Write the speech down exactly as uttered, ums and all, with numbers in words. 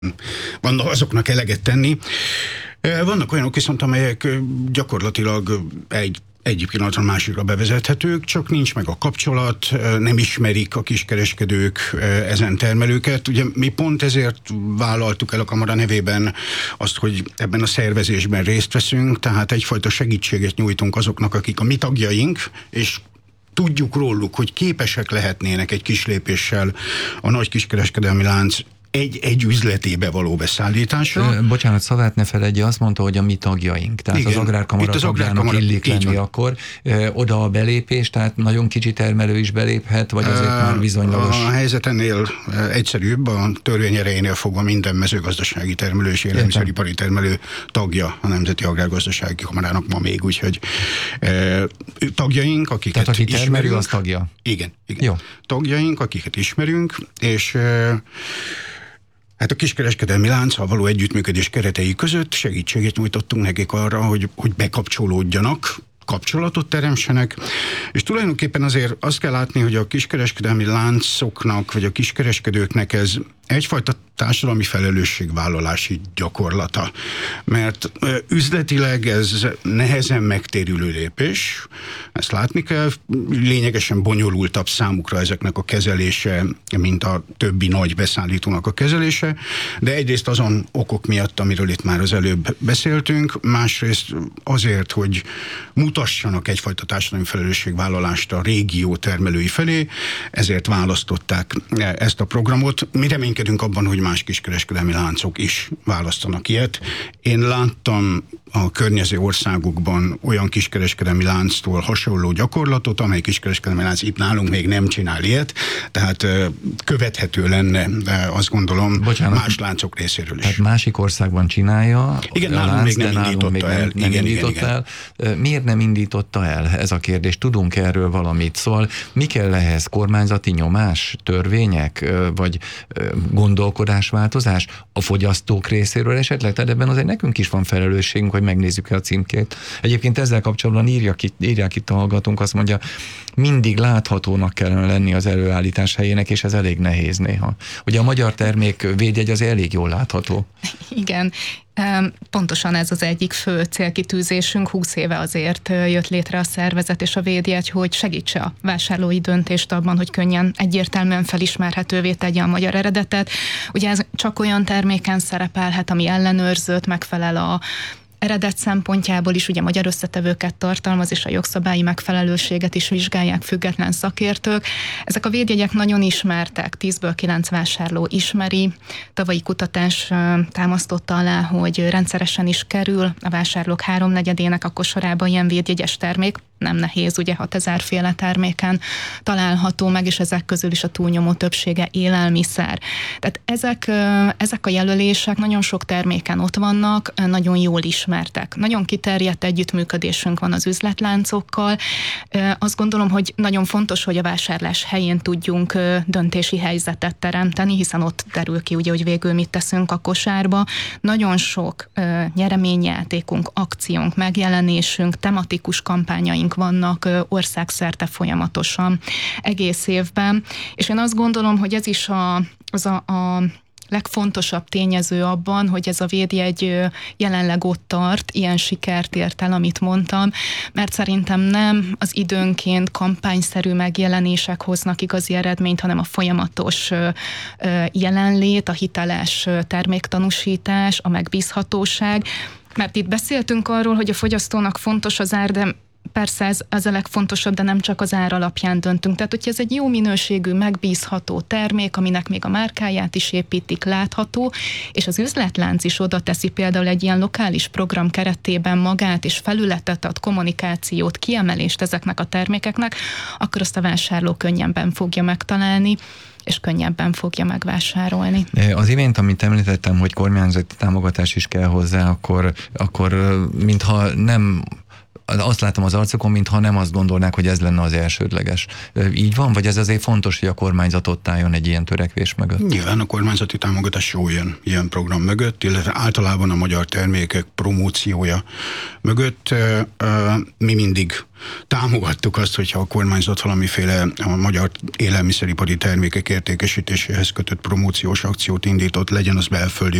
vannak azoknak eleget tenni. Vannak olyanok viszont, amelyek gyakorlatilag egy egyik pillanatra másikra bevezethetők, csak nincs meg a kapcsolat, nem ismerik a kiskereskedők ezen termelőket. Ugye mi pont ezért vállaltuk el a kamara nevében azt, hogy ebben a szervezésben részt veszünk, tehát egyfajta segítséget nyújtunk azoknak, akik a mi tagjaink, és tudjuk róluk, hogy képesek lehetnének egy kis lépéssel a nagy kiskereskedelmi lánc egy, egy üzletébe való beszállításra. Ö, bocsánat, szavát ne feledje, azt mondta, hogy a mi tagjaink. Tehát igen, az agrárkamara az tagjának agrárkamara, illik lenni akkor. Ö, oda a belépés, tehát nagyon kicsi termelő is beléphet, vagy azért uh, már bizonylagos? A helyzet ennél egyszerűbb, a törvény erejénél fogva minden mezőgazdasági termelő és élelmiszeripari termelő tagja a Nemzeti Agrárgazdasági Kamarának ma még, úgyhogy uh, tagjaink, akiket tehát, aki termelő, ismerünk. Az tagja? Igen, igen. Jó. Tagjaink, akiket ismerünk, és uh, hát a kiskereskedelmi lánccal való együttműködés keretei között segítséget nyújtottunk nekik arra, hogy, hogy bekapcsolódjanak, kapcsolatot teremtsenek, és tulajdonképpen azért azt kell látni, hogy a kiskereskedelmi láncoknak, vagy a kiskereskedőknek ez egyfajta társadalmi felelősségvállalási gyakorlata. Mert üzletileg ez nehezen megtérülő lépés, ezt látni kell, lényegesen bonyolultabb számukra ezeknek a kezelése, mint a többi nagy beszállítónak a kezelése, de egyrészt azon okok miatt, amiről itt már az előbb beszéltünk, másrészt azért, hogy mutassanak egyfajta társadalmi felelősségvállalást a régió termelői felé, ezért választották ezt a programot. Mi reménykedünk abban, hogy más kiskereskedelmi láncok is választanak ilyet. Én láttam a környező országokban olyan kiskereskedelmi lánctól hasonló gyakorlatot, amely kiskereskedelmi lánc itt nálunk még nem csinál ilyet, tehát követhető lenne, de azt gondolom, bocsánat, más láncok részéről is. Tehát másik országban csinálja. Igen, nálunk lánc, még nem indította még el. Nem, nem igen, indította igen, el. Miért nem indította el? Ez a kérdés. Tudunk erről valamit? Szóval mi kell ehhez? Kormányzati nyomás, törvények, vagy gondolkodásváltozás a fogyasztók részéről esetleg? Tehát ebben azért nekünk is van felelősségünk, hogy megnézzük el a címkét. Egyébként ezzel kapcsolatban írják itt, írják itt a hallgatónk, azt mondja, mindig láthatónak kellene lenni az előállítás helyének, és ez elég nehéz néha. Ugye a magyar termék védjegy az elég jól látható. Igen. Pontosan ez az egyik fő célkitűzésünk, húsz éve azért jött létre a szervezet és a védjegy, hogy segítse a vásárlói döntést abban, hogy könnyen, egyértelműen felismerhetővé tegye a magyar eredetet. Ugye ez csak olyan terméken szerepelhet, ami ellenőrzött, megfelel a eredet szempontjából is, ugye magyar összetevőket tartalmaz, és a jogszabályi megfelelőséget is vizsgálják független szakértők. Ezek a védjegyek nagyon ismertek, tízből kilenc vásárló ismeri. Tavalyi kutatás támasztotta alá, hogy rendszeresen is kerül a vásárlók háromnegyedének a kosarába ilyen védjegyes termék. Nem nehéz, ugye hatezer féle terméken található meg, és ezek közül is a túlnyomó többsége élelmiszer. Tehát ezek, ezek a jelölések nagyon sok terméken ott vannak, nagyon jól ismertek. Nagyon kiterjedt együttműködésünk van az üzletláncokkal. Azt gondolom, hogy nagyon fontos, hogy a vásárlás helyén tudjunk döntési helyzetet teremteni, hiszen ott derül ki, ugye, hogy végül mit teszünk a kosárba. Nagyon sok nyereményjátékunk, akciónk, megjelenésünk, tematikus kampányaink vannak országszerte folyamatosan egész évben, és én azt gondolom, hogy ez is a, az a, a legfontosabb tényező abban, hogy ez a védjegy jelenleg ott tart, ilyen sikert ért el, amit mondtam, mert szerintem nem az időnként kampányszerű megjelenések hoznak igazi eredményt, hanem a folyamatos jelenlét, a hiteles terméktanúsítás, a megbízhatóság, mert itt beszéltünk arról, hogy a fogyasztónak fontos az ár, de persze ez az a legfontosabb, de nem csak az ár alapján döntünk. Tehát, hogyha ez egy jó minőségű, megbízható termék, aminek még a márkáját is építik, látható, és az üzletlánc is oda teszi például egy ilyen lokális program keretében magát, és felületet ad, kommunikációt, kiemelést ezeknek a termékeknek, akkor azt a vásárló könnyebben fogja megtalálni, és könnyebben fogja megvásárolni. Az imént, amit említettem, hogy kormányzati támogatás is kell hozzá, akkor, akkor mintha nem azt látom az arcokon, mintha nem azt gondolnák, hogy ez lenne az elsődleges. Így van? Vagy ez azért fontos, hogy a kormányzat ott álljon egy ilyen törekvés mögött? Nyilván a kormányzati támogatás jó ilyen, ilyen program mögött, illetve általában a magyar termékek promóciója mögött. Mi mindig támogattuk azt, hogyha a kormányzat valamiféle a magyar élelmiszeripari termékek értékesítéséhez kötött promóciós akciót indított, legyen az belföldi